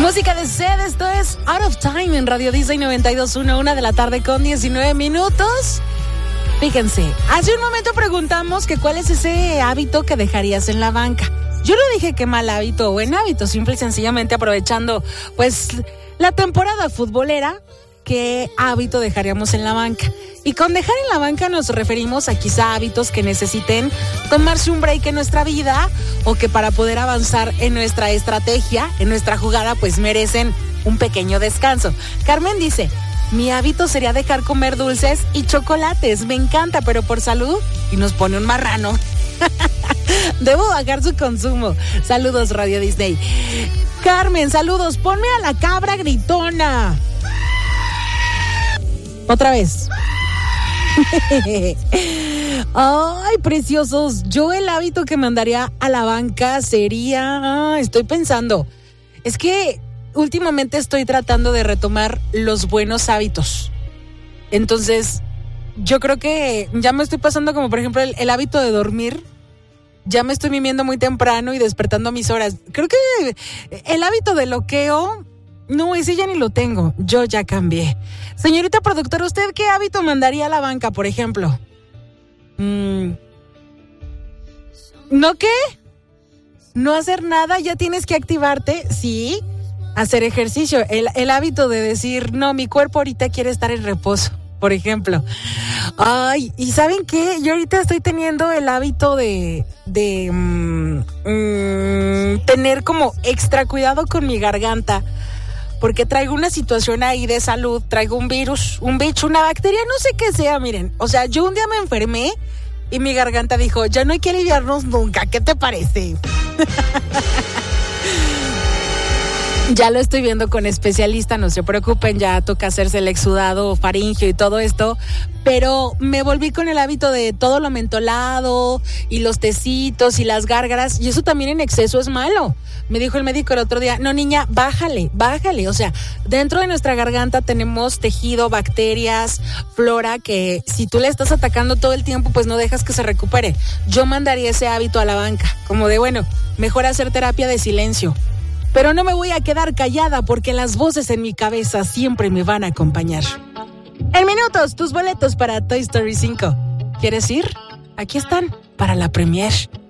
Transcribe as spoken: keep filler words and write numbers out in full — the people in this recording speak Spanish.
Música de Zed, esto es Out of Time en Radio Disney noventa y dos punto uno, una de la tarde con diecinueve minutos. Fíjense, hace un momento preguntamos que cuál es ese hábito que dejarías en la banca. Yo no dije qué mal hábito o buen hábito, simple y sencillamente aprovechando pues la temporada futbolera, qué hábito dejaríamos en la banca. Y con dejar en la banca nos referimos a quizá hábitos que necesiten tomarse un break en nuestra vida o que para poder avanzar en nuestra estrategia, en nuestra jugada, pues merecen un pequeño descanso. Carmen dice, mi hábito sería dejar comer dulces y chocolates, me encanta, pero por salud, y nos pone un marrano. Debo bajar su consumo. Saludos, Radio Disney. Carmen, saludos, ponme a la cabra gritona. Otra vez. Ay, preciosos. Yo el hábito que mandaría a la banca sería... Ah, estoy pensando. Es que últimamente estoy tratando de retomar los buenos hábitos. Entonces, yo creo que ya me estoy pasando como, por ejemplo, el, el hábito de dormir. Ya me estoy mimiendo muy temprano y despertando a mis horas. Creo que el hábito de loqueo... No, ese ya ni lo tengo. Yo ya cambié. Señorita productora, ¿usted qué hábito mandaría a la banca, por ejemplo? Mm. ¿No qué? ¿No hacer nada? ¿Ya tienes que activarte? Sí. Hacer ejercicio. El, el hábito de decir, no, mi cuerpo ahorita quiere estar en reposo, por ejemplo. Ay, ¿y saben qué? Yo ahorita estoy teniendo el hábito de... de mm, mm, tener como extra cuidado con mi garganta. Porque traigo una situación ahí de salud, traigo un virus, un bicho, una bacteria, no sé qué sea, miren. O sea, yo un día me enfermé y mi garganta dijo, ya no hay que aliviarnos nunca, ¿qué te parece? Ya lo estoy viendo con especialista, no se preocupen, ya toca hacerse el exudado faríngeo y todo esto, pero me volví con el hábito de todo lo mentolado y los tecitos y las gárgaras, y eso también en exceso es malo. Me dijo el médico el otro día, no niña, bájale, bájale, o sea, dentro de nuestra garganta tenemos tejido, bacterias, flora, que si tú le estás atacando todo el tiempo, pues no dejas que se recupere. Yo mandaría ese hábito a la banca, como de bueno, mejor hacer terapia de silencio. Pero no me voy a quedar callada porque las voces en mi cabeza siempre me van a acompañar. En minutos, tus boletos para Toy Story cinco. ¿Quieres ir? Aquí están, para la premiere.